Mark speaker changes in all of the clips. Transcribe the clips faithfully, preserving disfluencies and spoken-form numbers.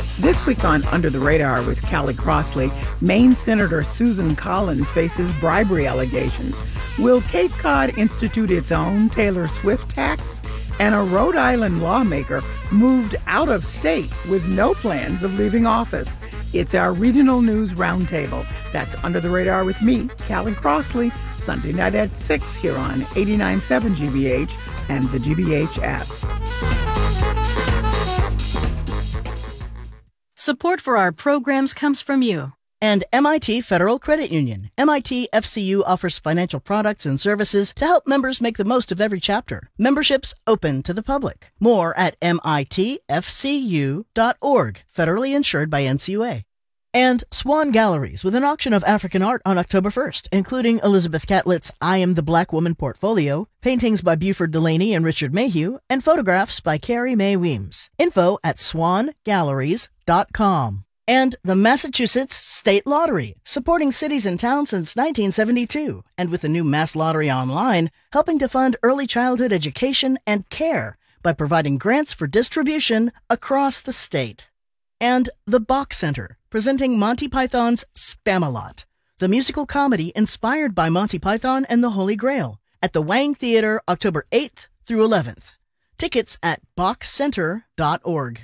Speaker 1: This week on Under the Radar with Callie Crossley, Maine Senator Susan Collins faces bribery allegations. Will Cape Cod institute its own Taylor Swift tax? And a Rhode Island lawmaker moved out of state with no plans of leaving office. It's our regional news roundtable. That's Under the Radar with me, Callie Crossley, Sunday night at six here on eighty-nine point seven G B H and the G B H app.
Speaker 2: Support for our programs comes from you.
Speaker 3: And M I T Federal Credit Union. M I T F C U offers financial products and services to help members make the most of every chapter. Memberships open to the public. More at M I T F C U dot org, federally insured by N C U A. And Swan Galleries, with an auction of African art on October first, including Elizabeth Catlett's I Am the Black Woman portfolio, paintings by Buford Delaney and Richard Mayhew, and photographs by Carrie Mae Weems. Info at swan galleries dot com. And the Massachusetts State Lottery, supporting cities and towns since nineteen seventy-two, and with the new Mass Lottery Online, helping to fund early childhood education and care by providing grants for distribution across the state. And the Bach Center, presenting Monty Python's Spamalot, the musical comedy inspired by Monty Python and the Holy Grail, at the Wang Theater October eighth through eleventh. Tickets at bach center dot org.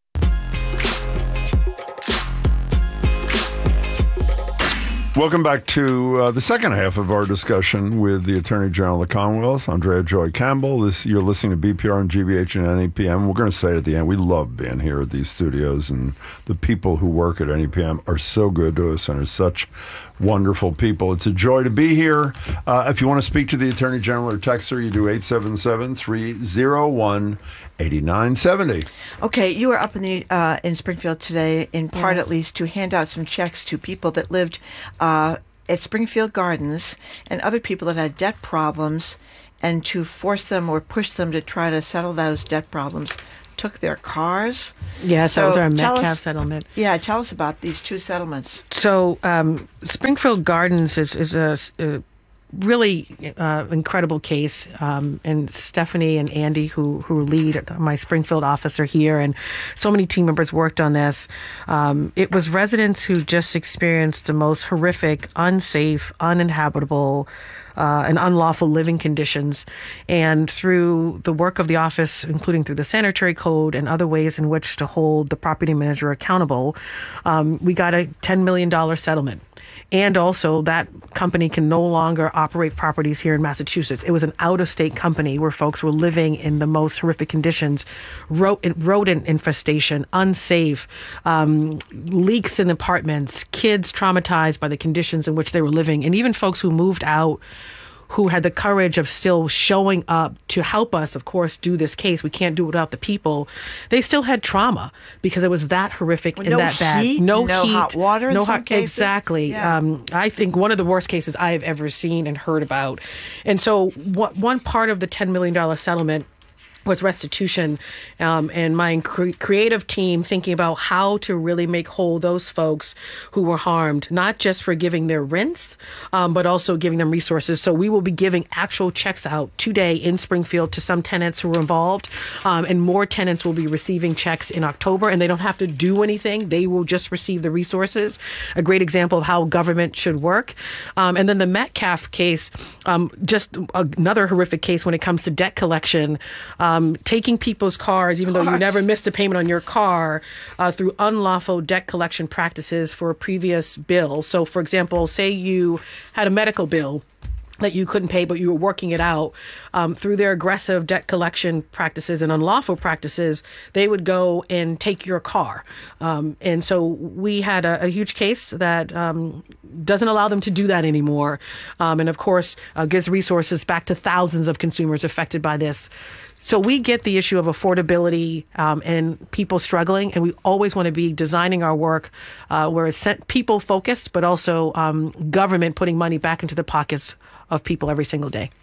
Speaker 4: Welcome back to uh, the second half of our discussion with the Attorney General of the Commonwealth, Andrea Joy Campbell. This, you're listening to B P R and G B H and N E P M. We're going to say at the end, we love being here at these studios, and the people who work at N E P M are so good to us and are such wonderful people. It's a joy to be here. Uh, if you want to speak to the Attorney General or text her, you do eight seven seven, three oh one, eight nine seven oh.
Speaker 5: Okay, you were up in the uh, in Springfield today, in part
Speaker 3: Yes.
Speaker 5: at least, to hand out some checks to people that lived uh, at Springfield Gardens and other people that had debt problems, and to force them or push them to try to settle those debt problems. Took their cars.
Speaker 6: Yes,
Speaker 5: So
Speaker 6: that was our
Speaker 5: tell
Speaker 6: Metcalf
Speaker 5: us-
Speaker 6: settlement.
Speaker 5: Yeah, tell us about these two settlements.
Speaker 6: So um, Springfield Gardens is, is a, a really uh, incredible case. Um, and Stephanie and Andy, who, who lead my Springfield office, are here, and so many team members worked on this. Um, it was residents who just experienced the most horrific, unsafe, uninhabitable, Uh, and unlawful living conditions. And through the work of the office, including through the sanitary code and other ways in which to hold the property manager accountable, um, we got a ten million dollars settlement. And also that company can no longer operate properties here in Massachusetts. It was an out-of-state company where folks were living in the most horrific conditions, ro- rodent infestation, unsafe, um, leaks in apartments, kids traumatized by the conditions in which they were living, and even folks who moved out who had the courage of still showing up to help us, of course, do this case. We can't do it without the people. They still had trauma because it was that horrific and
Speaker 5: No
Speaker 6: that bad.
Speaker 5: heat, no hot water in
Speaker 6: no
Speaker 5: some
Speaker 6: hot,
Speaker 5: cases.
Speaker 6: exactly.
Speaker 5: Yeah.
Speaker 6: Um, I think one of the worst cases I have ever seen and heard about. And so what, one part of the ten million dollars settlement was restitution, um, and my cre- creative team thinking about how to really make whole those folks who were harmed, not just for giving their rents, um, but also giving them resources. So we will be giving actual checks out today in Springfield to some tenants who were involved, um, and more tenants will be receiving checks in October, and they don't have to do anything. They will just receive the resources. A great example of how government should work. Um, and then the Metcalf case, um, just another horrific case when it comes to debt collection. Um, Um, taking people's cars, even though you never missed a payment on your car, uh, through unlawful debt collection practices for a previous bill. So, for example, say you had a medical bill that you couldn't pay, but you were working it out, um, through their aggressive debt collection practices and unlawful practices, they would go and take your car. Um, and so we had a, a huge case that um, doesn't allow them to do that anymore. Um, and of course, uh, gives resources back to thousands of consumers affected by this. So we get the issue of affordability um, and people struggling, and we always want to be designing our work uh, where it's people focused, but also um, government putting money back into the pockets of people every single day.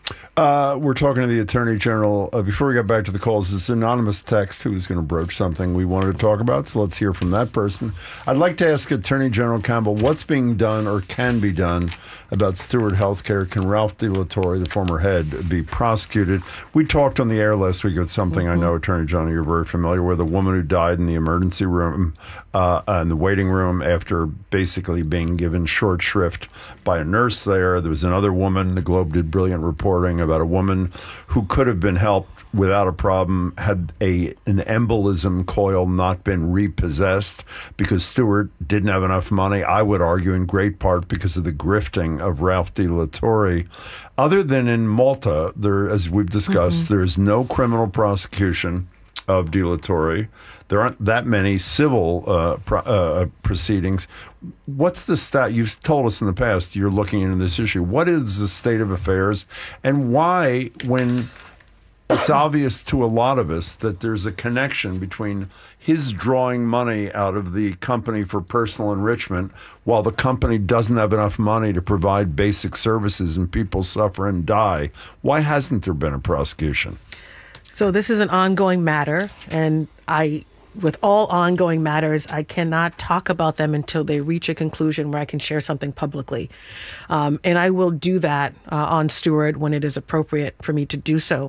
Speaker 4: Uh, we're talking to the Attorney General. Uh, before we get back to the calls, this anonymous text who was going to broach something we wanted to talk about, so let's hear from that person. I'd like to ask Attorney General Campbell what's being done or can be done about Steward Healthcare. Can Ralph DeLatorre, the former head, be prosecuted? We talked on the air last week about something mm-hmm. I know, Attorney General, you're very familiar with, a woman who died in the emergency room, uh, in the waiting room after basically being given short shrift by a nurse there. There was another woman, the Globe did brilliant reporting about a woman who could have been helped without a problem had a an embolism coil not been repossessed because Stewart didn't have enough money. I would argue in great part because of the grifting of Ralph DeLatorre. Other than in Malta, there, as we've discussed, mm-hmm. there is no criminal prosecution of DeLatorre. There aren't that many civil uh, pro- uh, proceedings. What's the stat? You've told us in the past you're looking into this issue. What is the state of affairs, and why, when it's obvious to a lot of us that there's a connection between his drawing money out of the company for personal enrichment while the company doesn't have enough money to provide basic services and people suffer and die? Why hasn't there been a prosecution?
Speaker 6: So this is an ongoing matter, and I, with all ongoing matters, I cannot talk about them until they reach a conclusion where I can share something publicly. Um, and I will do that uh, on Steward when it is appropriate for me to do so.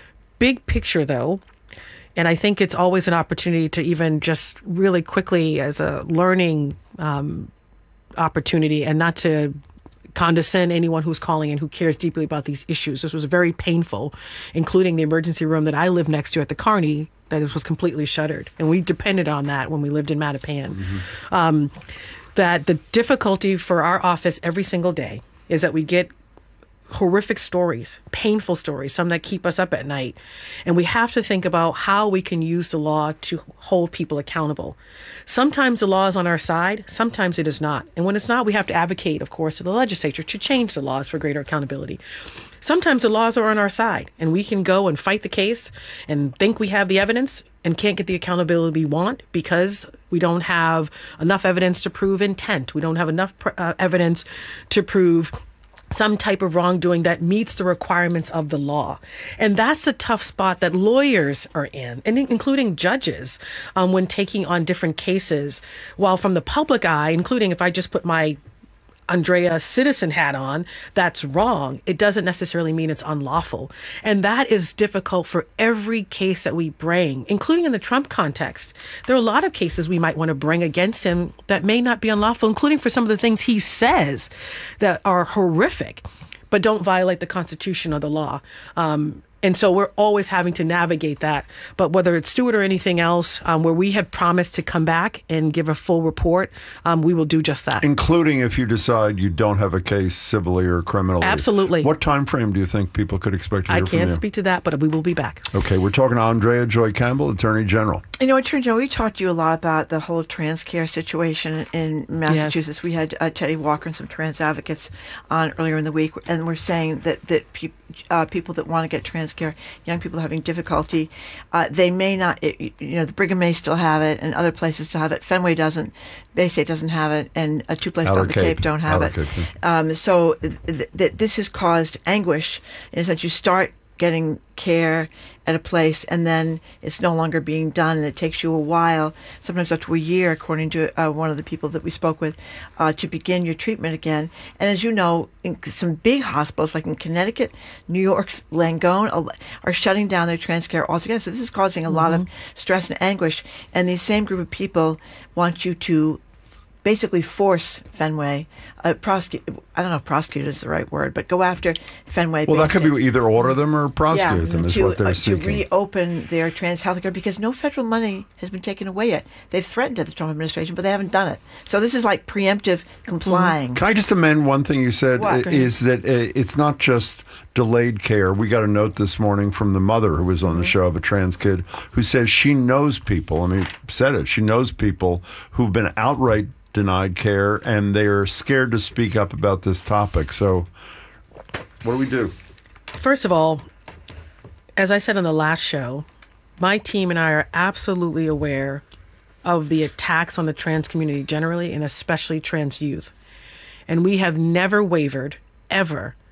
Speaker 6: Big picture, though, and I think it's always an opportunity to even just really quickly as a learning um, opportunity, and not to condescend anyone who's calling in who cares deeply about these issues. This was very painful, including the emergency room that I live next to at the Carney, that this was completely shuttered. And we depended on that when we lived in Mattapan. Mm-hmm. Um, that the difficulty for our office every single day is that we get horrific stories, painful stories, some that keep us up at night. And we have to think about how we can use the law to hold people accountable. Sometimes the law is on our side, sometimes it is not. And when it's not, we have to advocate, of course, to the legislature to change the laws for greater accountability. Sometimes the laws are on our side, and we can go and fight the case and think we have the evidence and can't get the accountability we want because we don't have enough evidence to prove intent. We don't have enough uh, evidence to prove some type of wrongdoing that meets the requirements of the law. And that's a tough spot that lawyers are in, and including judges, um, when taking on different cases. While from the public eye, including if I just put my Andrea citizen hat on, that's wrong. It doesn't necessarily mean it's unlawful. And that is difficult for every case that we bring, including in the Trump context. There are a lot of cases we might want to bring against him that may not be unlawful, including for some of the things he says that are horrific, but don't violate the Constitution or the law. Um, And so we're always having to navigate that. But whether it's Steward or anything else, um, where we have promised to come back and give a full report, um, we will do just that. Including if you decide you don't have a case civilly or criminally. Absolutely. What time frame do you think people could expect to hear from you? I can't speak to that, but we will be back. Okay, we're talking to Andrea Joy Campbell, Attorney General. You know, Attorney General, we talked to you a lot about the whole trans care situation in Massachusetts. Yes. We had uh, Teddy Walker and some trans advocates on earlier in the week, and we're saying that, that pe- uh, people that want to get trans care, young people having difficulty, uh, they may not, it, you know, the Brigham may still have it, and other places still have it. Fenway doesn't, Bay State doesn't have it, and uh, two places on the Cape don't have Outer it. Cape, yeah. um, so th- th- this has caused anguish in a sense. You start getting care at a place, and then it's no longer being done, and it takes you a while, sometimes up to a year, according to uh, one of the people that we spoke with, uh, to begin your treatment again. And as you know, in some big hospitals, like in Connecticut, New York's Langone, are shutting down their trans care altogether. So this is causing a mm-hmm. lot of stress and anguish. And these same group of people want you to basically force Fenway, uh, prosecute, I don't know if prosecute is the right word, but go after Fenway. Well, that could be either order them or prosecute yeah, them is to, what they're uh, seeking. To reopen their trans health care because no federal money has been taken away yet. They've threatened it, the Trump administration, but they haven't done it. So this is like preemptive complying. Mm-hmm. Can I just amend one thing you said? What? Is that uh, it's not just delayed care. We got a note this morning from the mother who was on mm-hmm. the show of a trans kid who says she knows people, I mean, said it, she knows people who've been outright denied care, and they're scared to speak up about this topic. So what do we do? First of all, as I said on the last show, my team and I are absolutely aware of the attacks on the trans community generally, and especially trans youth. And we have never wavered, ever,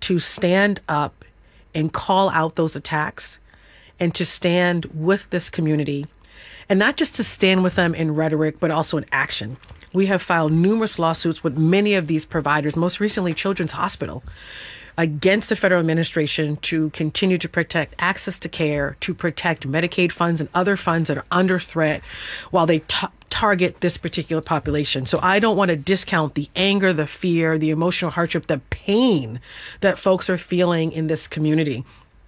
Speaker 6: to stand up and call out those attacks and to stand with this community, and not just to stand with them in rhetoric, but also in action. We have filed numerous lawsuits with many of these providers, most recently Children's Hospital, against the federal administration to continue to protect access to care, to protect Medicaid funds and other funds that are under threat while they t- target this particular population. So I don't want to discount the anger, the fear, the emotional hardship, the pain that folks are feeling in this community.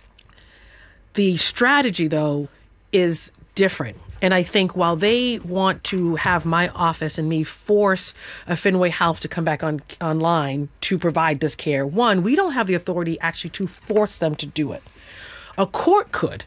Speaker 6: The strategy, though, is different. And I think while they want to have my office and me force a Fenway Health to come back on online to provide this care, one, we don't have the authority actually to force them to do it. A court could.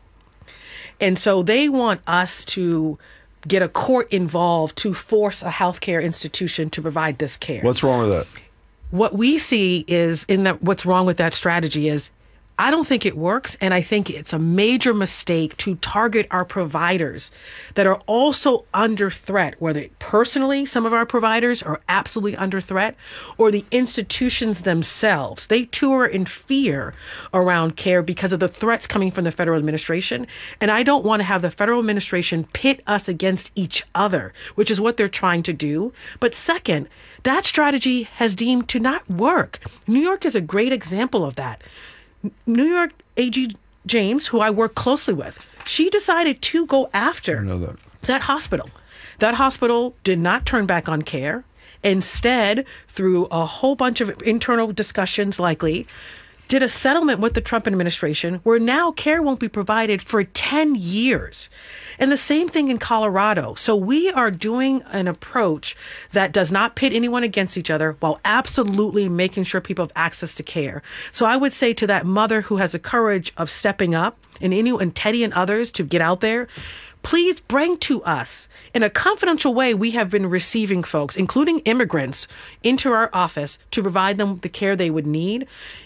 Speaker 6: And so they want us to get a court involved to force a healthcare institution to provide this care.
Speaker 4: What's wrong with that?
Speaker 6: What we see is in that what's wrong with that strategy is I don't think it works, and I think it's a major mistake to target our providers that are also under threat, whether personally some of our providers are absolutely under threat, or the institutions themselves. They too are in fear around care because of the threats coming from the federal administration, and I don't want to have the federal administration pit us against each other, which is what they're trying to do. But second, that strategy has deemed to not work. New York is a great example of that. New York A G James, who I work closely with, she decided to go after
Speaker 4: I know that.
Speaker 6: that hospital. That hospital did not turn back on care. Instead, through a whole bunch of internal discussions, likely, did a settlement with the Trump administration where now care won't be provided for ten years. And the same thing in Colorado. So we are doing an approach that does not pit anyone against each other while absolutely making sure people have access to care. So I would say to that mother who has the courage of stepping up, and any and Teddy and others to get out there, please bring to us in a confidential way. We have been receiving folks, including immigrants, into our office to provide them the care they would need.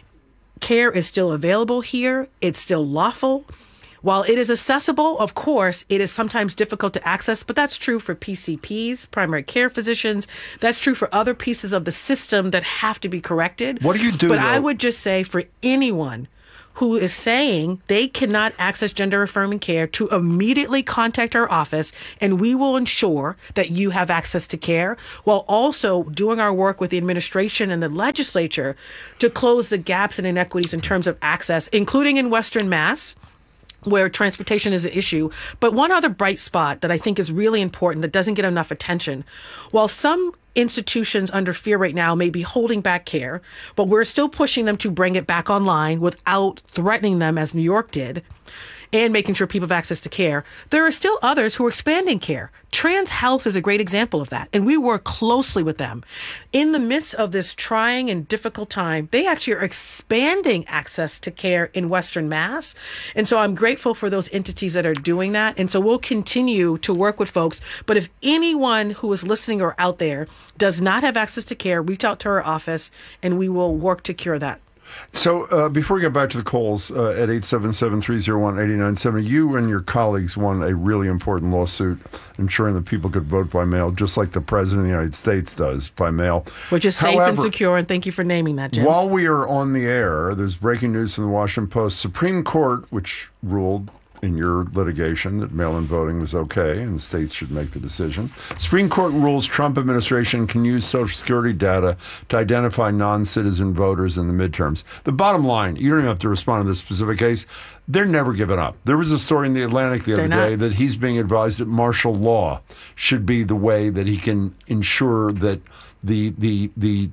Speaker 6: Care is still available here. It's still lawful. While it is accessible, of course, it is sometimes difficult to access, but that's true for P C Ps, primary care physicians. That's true for other pieces of the system that have to be corrected.
Speaker 4: What do you do,
Speaker 6: But
Speaker 4: though?
Speaker 6: I would just say for anyone who is saying they cannot access gender-affirming care to immediately contact our office, and we will ensure that you have access to care, while also doing our work with the administration and the legislature to close the gaps and inequities in terms of access, including in Western Mass, where transportation is an issue. But one other bright spot that I think is really important that doesn't get enough attention, while some institutions under fear right now may be holding back care, but we're still pushing them to bring it back online without threatening them as New York did, and making sure people have access to care. There are still others who are expanding care. Trans Health is a great example of that, and we work closely with them. In the midst of this trying and difficult time, they actually are expanding access to care in Western Mass. And so I'm grateful for those entities that are doing that. And so we'll continue to work with folks. But if anyone who is listening or out there does not have access to care, reach out to our office, and we will work to cure that.
Speaker 4: So uh, before we get back to the calls uh, at eight seven seven, three oh one, eight nine seven, you and your colleagues won a really important lawsuit ensuring that people could vote by mail, just like the President of the United States does by mail.
Speaker 6: Which is safe
Speaker 4: However,
Speaker 6: and secure, and thank you for naming that, Jim.
Speaker 4: While we are on the air, there's breaking news from the Washington Post. Supreme Court, which ruled in your litigation that mail-in voting was okay and states should make the decision. Supreme Court rules Trump administration can use Social Security data to identify non-citizen voters in the midterms. The bottom line, you don't even have to respond to this specific case, they're never giving up. There was a story in The Atlantic the other
Speaker 6: They're not.
Speaker 4: day that he's being advised that martial law should be the way that he can ensure that the the the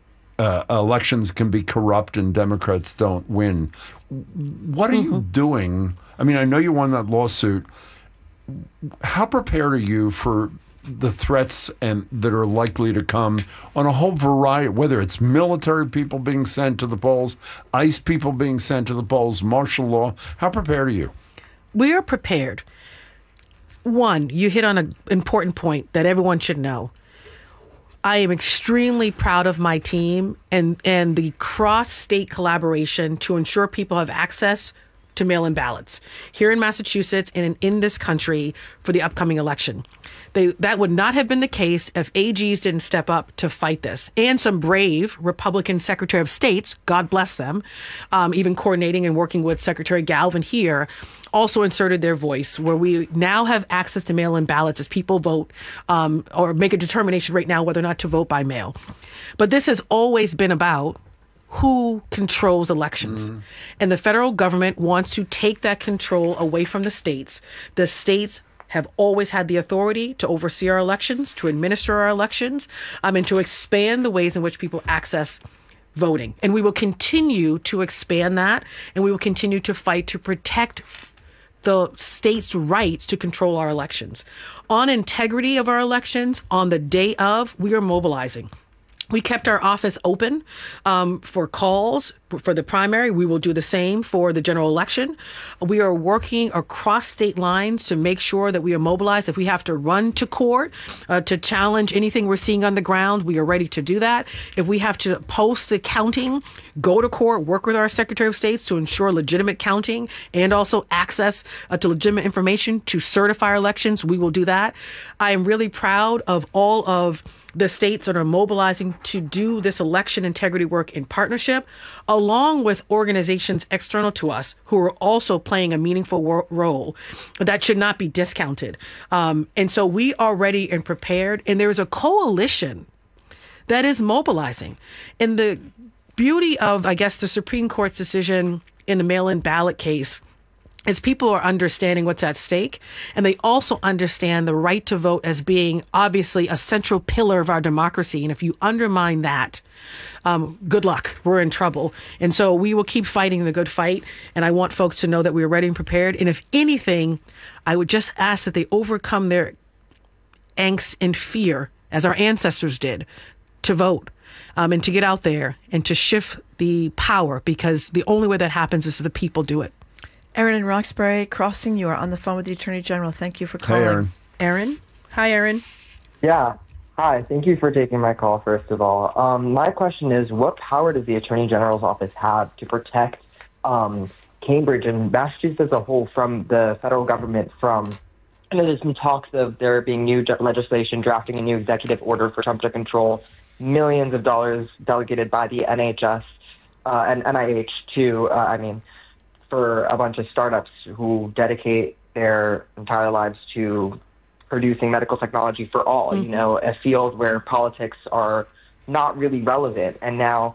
Speaker 4: uh, elections can be corrupt and Democrats don't win. What are
Speaker 6: Mm-hmm.
Speaker 4: you doing? I mean, I know you won that lawsuit. How prepared are you for the threats and that are likely to come on a whole variety, whether it's military people being sent to the polls, ICE people being sent to the polls, martial law? How prepared are you?
Speaker 6: We are prepared. One, you hit on an important point that everyone should know. I am extremely proud of my team and, and the cross-state collaboration to ensure people have access to mail-in ballots here in Massachusetts and in, in this country for the upcoming election. They, that would not have been the case if A Gs didn't step up to fight this. And some brave Republican Secretary of States, God bless them, um, even coordinating and working with Secretary Galvin here, also inserted their voice, where we now have access to mail-in ballots as people vote um, or make a determination right now whether or not to vote by mail. But this has always been about who controls elections. Mm. And the federal government wants to take that control away from the states. The states have always had the authority to oversee our elections, to administer our elections, um, and to expand the ways in which people access voting. And we will continue to expand that, and we will continue to fight to protect the state's rights to control our elections. On integrity of our elections, on the day of, we are mobilizing. We kept our office open um, for calls for the primary. We will do the same for the general election. We are working across state lines to make sure that we are mobilized. If we have to run to court uh, to challenge anything we're seeing on the ground, we are ready to do that. If we have to post the counting, go to court, work with our Secretary of States to ensure legitimate counting and also access uh, to legitimate information to certify our elections, we will do that. I am really proud of all of the states that are mobilizing to do this election integrity work in partnership, along with organizations external to us who are also playing a meaningful wo- role that should not be discounted. Um, and so we are ready and prepared, and there is a coalition that is mobilizing. And the beauty of, I guess, the Supreme Court's decision in the mail-in ballot case is people are understanding what's at stake, and they also understand the right to vote as being obviously a central pillar of our democracy. And if you undermine that, um, good luck. We're in trouble. And so we will keep fighting the good fight. And I want folks to know that we are ready and prepared. And if anything, I would just ask that they overcome their angst and fear, as our ancestors did, to vote. Um, and to get out there and to shift the power, because the only way that happens is if the people do it.
Speaker 5: Erin in Roxbury Crossing, you are on the phone with the Attorney General. Thank you for calling.
Speaker 4: Hey, Erin.
Speaker 6: Erin? Hi, Erin.
Speaker 7: Yeah. Hi. Thank you for taking my call, first of all. Um, my question is, what power does the Attorney General's office have to protect um, Cambridge and Massachusetts as a whole from the federal government from, I know there's some talks of there being new legislation, drafting a new executive order for Trump to control millions of dollars delegated by the N H S uh, and N I H to, uh, I mean, for a bunch of startups who dedicate their entire lives to producing medical technology for all, mm-hmm. you know, a field where politics are not really relevant. And now